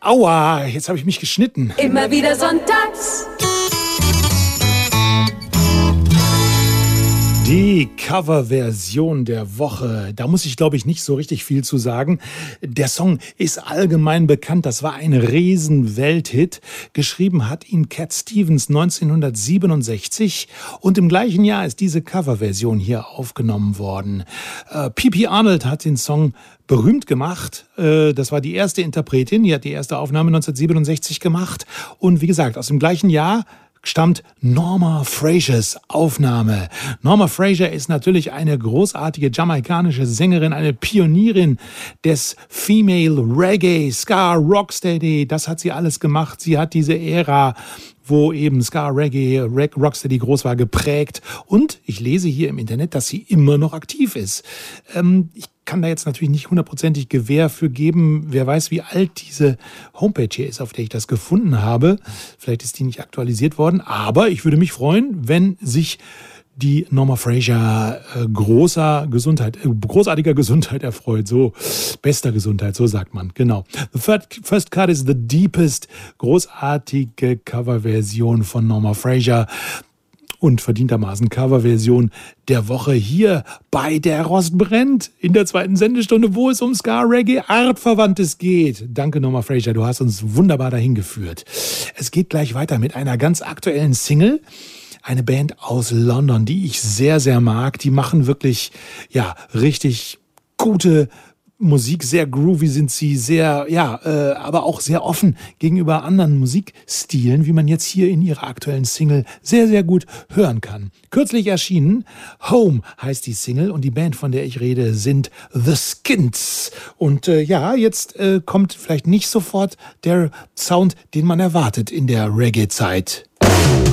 Aua, jetzt habe ich mich geschnitten. Immer wieder sonntags. Die Coverversion der Woche, da muss ich, glaube ich, nicht so richtig viel zu sagen. Der Song ist allgemein bekannt, das war ein Riesen-Welthit. Geschrieben hat ihn Cat Stevens 1967 und im gleichen Jahr ist diese Coverversion hier aufgenommen worden. P.P. Arnold hat den Song berühmt gemacht. Das war die erste Interpretin, die hat die erste Aufnahme 1967 gemacht. Und wie gesagt, aus dem gleichen Jahr stammt Norma Frasers Aufnahme. Norma Fraser ist natürlich eine großartige jamaikanische Sängerin, eine Pionierin des Female Reggae, Ska, Rocksteady. Das hat sie alles gemacht. Sie hat diese Ära, wo eben Ska, Reggae, Rocksteady groß war, geprägt. Und ich lese hier im Internet, dass sie immer noch aktiv ist. Ich kann da jetzt natürlich nicht hundertprozentig Gewähr für geben. Wer weiß, wie alt diese Homepage hier ist, auf der ich das gefunden habe. Vielleicht ist die nicht aktualisiert worden. Aber ich würde mich freuen, wenn sich die Norma Fraser großartiger Gesundheit erfreut. So, bester Gesundheit, so sagt man. Genau. The First Cut is the Deepest. Großartige Coverversion von Norma Fraser. Und verdientermaßen Coverversion der Woche hier bei Der Rost brennt in der zweiten Sendestunde, wo es um Ska, Reggae, Artverwandtes geht. Danke Norma Fraser, du hast uns wunderbar dahin geführt. Es geht gleich weiter mit einer ganz aktuellen Single. Eine Band aus London, die ich sehr, sehr mag. Die machen wirklich, ja, richtig gute Musik, sehr groovy sind sie, sehr, aber auch sehr offen gegenüber anderen Musikstilen, wie man jetzt hier in ihrer aktuellen Single sehr, sehr gut hören kann. Kürzlich erschienen, Home heißt die Single und die Band, von der ich rede, sind The Skins. Und jetzt kommt vielleicht nicht sofort der Sound, den man erwartet in der Reggae-Zeit.